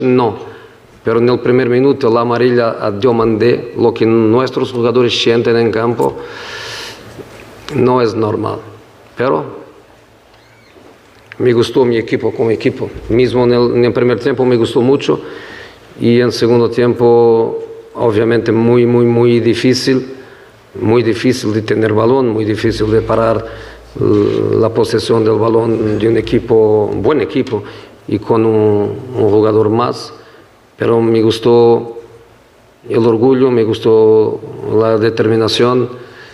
No, pero en el primer minuto la amarilla a Diomandé, lo que nuestros jugadores sienten en campo, no es normal. Pero me gustó mi equipo como equipo. Mismo en el primer tiempo me gustó mucho y en segundo tiempo obviamente muy difícil de tener balón, muy difícil de parar la posesión del balón de un equipo, un buen equipo y con un jugador más. Pero me gustó el orgullo, me gustó la determinación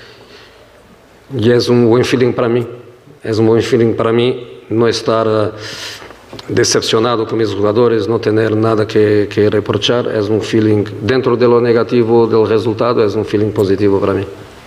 y es un buen feeling para mí. Es un buen feeling para mí no estar decepcionado con mis jugadores, no tener nada que reprochar. Es un feeling, dentro de lo negativo del resultado, es un feeling positivo para mí.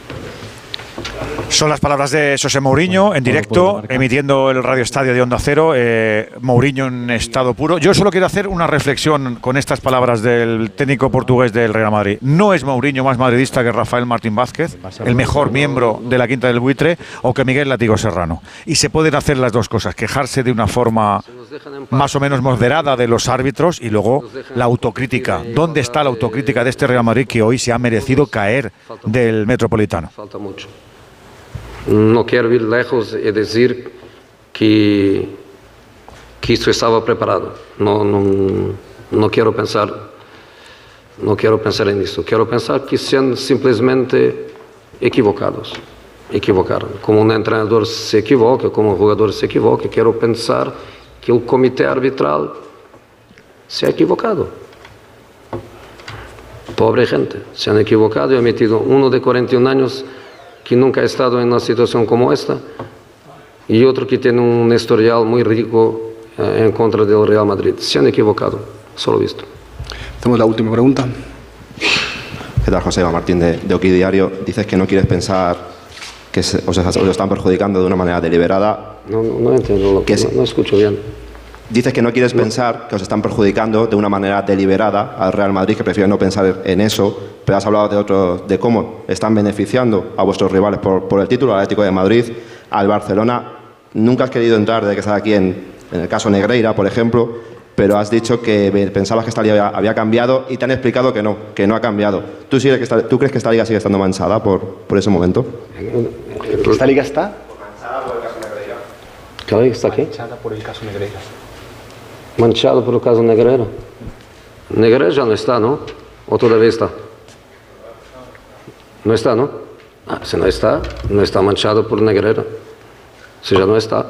Son las palabras de José Mourinho en directo, emitiendo el Radio Estadio de Onda Cero. Mourinho en estado puro. Yo solo quiero hacer una reflexión con estas palabras del técnico portugués del Real Madrid. ¿No es Mourinho más madridista que Rafael Martín Vázquez, el mejor miembro de la Quinta del Buitre, o que Miguel Látigo Serrano? Y se pueden hacer las dos cosas, quejarse de una forma más o menos moderada de los árbitros y luego la autocrítica. ¿Dónde está la autocrítica de este Real Madrid que hoy se ha merecido caer del Metropolitano? Falta mucho. No quiero ir lejos y decir que esto estaba preparado. No quiero pensar en esto. Quiero pensar que sean simplemente equivocaron. Como un entrenador se equivoca, como un jugador se equivoca, quiero pensar que el comité arbitral se ha equivocado. Pobre gente, se han equivocado y han metido uno de 41 años que nunca ha estado en una situación como esta y otro que tiene un historial muy rico en contra del Real Madrid. Se han equivocado, solo visto. Hacemos la última pregunta. ¿Qué tal, Joseba Martín de Oki Diario? Dices que no quieres pensar que os están perjudicando de una manera deliberada. No entiendo, no escucho bien. Dices que no quieres pensar que os están perjudicando de una manera deliberada al Real Madrid, que prefieres no pensar en eso, pero has hablado de cómo están beneficiando a vuestros rivales por el título, al Atlético de Madrid, al Barcelona. Nunca has querido entrar desde que estás aquí en el caso Negreira, por ejemplo, pero has dicho que pensabas que esta liga había cambiado y te han explicado que no ha cambiado. ¿Tú crees que esta liga sigue estando manchada por ese momento? ¿Esta liga está? ¿Manchada por el caso Negreira? ¿Qué liga está aquí? Manchada por el caso Negreira. Manchado por el caso Negreira. Negreira ya no está, ¿no? ¿O todavía está? No está, ¿no? Si no está manchado por Negreira. Si ya no está.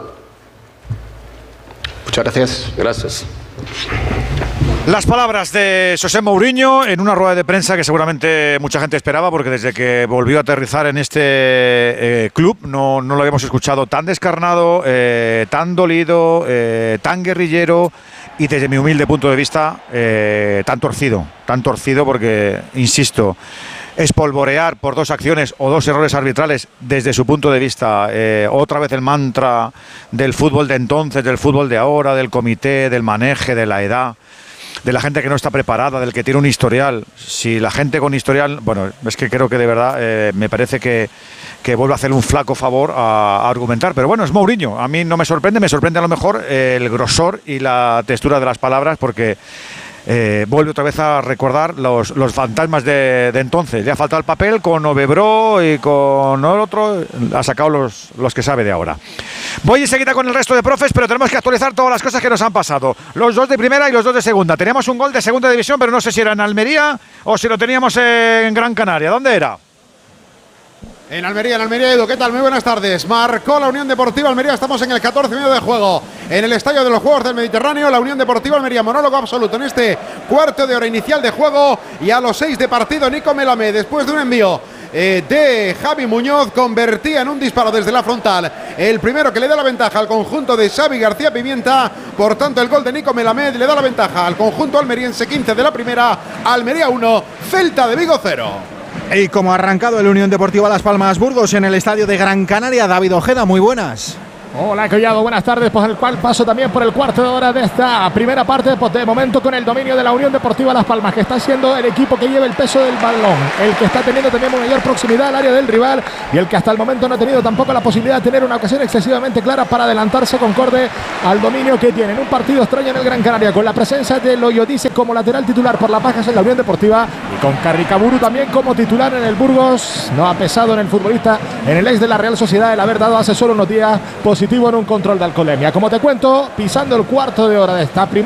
Muchas gracias. Gracias. Las palabras de José Mourinho en una rueda de prensa que seguramente mucha gente esperaba, porque desde que volvió a aterrizar en este club no lo habíamos escuchado tan descarnado, tan dolido, tan guerrillero y desde mi humilde punto de vista tan torcido porque, insisto, espolvorear por dos acciones o dos errores arbitrales desde su punto de vista, otra vez el mantra del fútbol de entonces, del fútbol de ahora, del comité, del maneje, de la edad, de la gente que no está preparada, del que tiene un historial. Si la gente con historial, bueno, es que creo que de verdad me parece que vuelve a hacer un flaco favor a argumentar, pero bueno, es Mourinho. A mí no me sorprende a lo mejor el grosor y la textura de las palabras, porque vuelve otra vez a recordar los fantasmas de entonces. Le ha faltado el papel con Ovebro y con el otro, ha sacado los que sabe de ahora. Voy enseguida con el resto de profes, pero tenemos que actualizar todas las cosas que nos han pasado. Los dos de primera y los dos de segunda. Teníamos un gol de segunda división, pero no sé si era en Almería o si lo teníamos en Gran Canaria. ¿Dónde era? En Almería, Edu, ¿qué tal? Muy buenas tardes. Marcó la Unión Deportiva Almería, estamos en el 14 medio de juego. En el Estadio de los Juegos del Mediterráneo, la Unión Deportiva Almería, monólogo absoluto en este cuarto de hora inicial de juego. Y a los 6 de partido, Nico Melamé, después de un envío de Javi Muñoz, convertía en un disparo desde la frontal. El primero que le da la ventaja al conjunto de Xavi García Pimienta. Por tanto, el gol de Nico Melamé le da la ventaja al conjunto almeriense. 15 de la primera, Almería 1, Celta de Vigo 0. Y como ha arrancado el Unión Deportiva Las Palmas Burgos en el estadio de Gran Canaria, David Ojeda, muy buenas. Hola Collado, buenas tardes, pues el cual paso también por el cuarto de hora de esta primera parte, pues de momento con el dominio de la Unión Deportiva Las Palmas, que está siendo el equipo que lleva el peso del balón, el que está teniendo también mayor proximidad al área del rival y el que hasta el momento no ha tenido tampoco la posibilidad de tener una ocasión excesivamente clara para adelantarse concorde al dominio que tiene. En un partido extraño en el Gran Canaria, con la presencia de Loyodice como lateral titular por las bajas en la Unión Deportiva y con Carricaburu también como titular en el Burgos. No ha pesado en el futbolista, en el ex de la Real Sociedad, el haber dado hace solo unos días positivo en un control de alcoholemia. Como te cuento, pisando el cuarto de hora de esta primera